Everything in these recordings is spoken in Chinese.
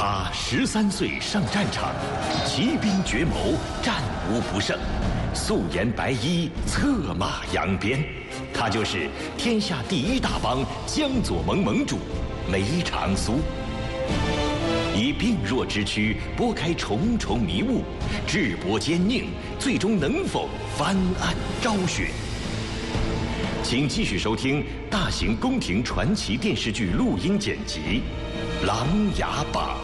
他13岁上战场，骑兵绝谋，战无不胜，素颜白衣，策马扬鞭。他就是天下第一大帮江左盟盟主梅长苏。以病弱之躯拨开重重迷雾，智博奸佞，最终能否翻案昭雪？请继续收听大型宫廷传奇电视剧录音剪辑《琅琊榜》。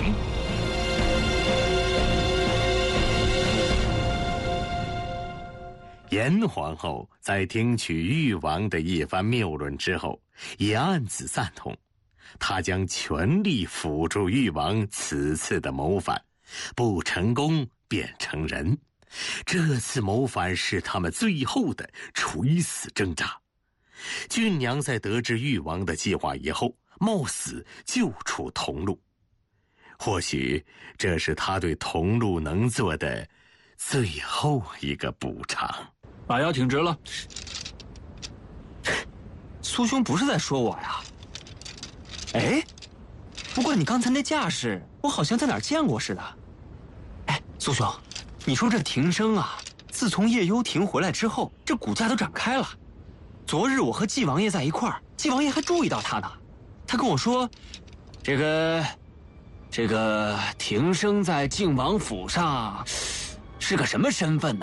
严皇后在听取誉王的一番谬论之后，也暗自赞同。她将全力辅助誉王此次的谋反，不成功便成仁。这次谋反是他们最后的垂死挣扎。俊娘在得知誉王的计划以后，冒死救出桐路。或许这是他对桐路能做的最后一个补偿。 把腰挺直了。 苏兄不是在说我呀？哎，不过你刚才那架势，我好像在哪儿见过似的。哎，苏兄，你说这庭生啊，自从叶幽亭回来之后，这骨架都展开了。昨日我和纪王爷在一块儿，纪王爷还注意到他呢。他跟我说，这个庭生在靖王府上是个什么身份呐？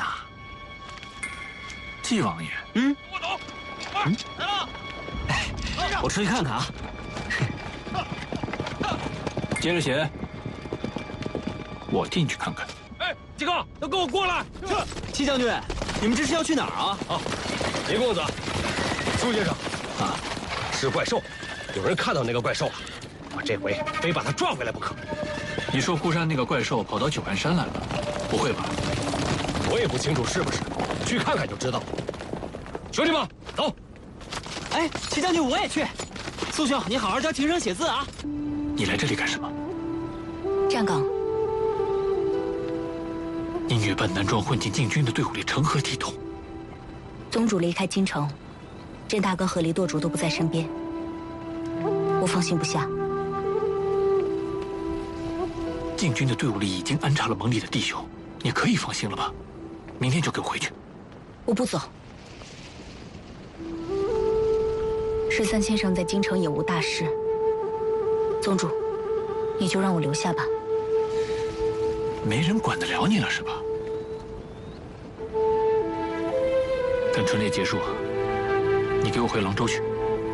纪王爷， 我走，快来了！ 哎，我出去看看啊。 接着写。我进去看看。 哎，几个都跟我过来！ 是，戚将军，你们这是要去哪儿啊？ 啊，李公子，苏先生，啊，是怪兽，有人看到那个怪兽了，我这回非把他抓回来不可。 你说孤山那个怪兽跑到九安山来了？不会吧？ 我也不清楚是不是，去看看就知道。兄弟们，走！ 哎，戚将军，我也去。苏兄，你好好教庭生写字啊。 你来这里干什么？ 站岗。 你女扮男装混进禁军的队伍里，成何体统？ 宗主离开京城，甄大哥和黎舵主都不在身边，我放心不下。 禁军的队伍里已经安插了盟里的弟兄，你可以放心了吧？明天就给我回去。 我不走。13先生在京城也无大事，宗主，你就让我留下吧。 没人管得了你了是吧？等春猎结束，你给我回廊州去。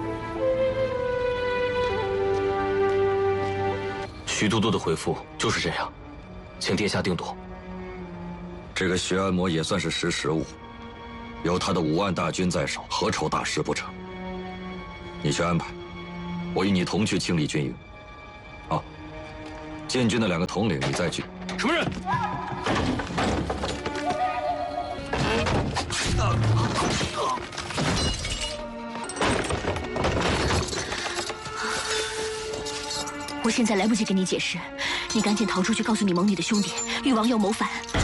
徐都督的回复就是这样，请殿下定夺。这个徐安摩也算是识时务，有他的5万大军在手，何愁大事不成？你去安排，我与你同去清理军营。啊，禁军的2个统领你再聚。 什么人？ 我现在来不及跟你解释，你赶紧逃出去，告诉你盟里的兄弟，誉王要谋反。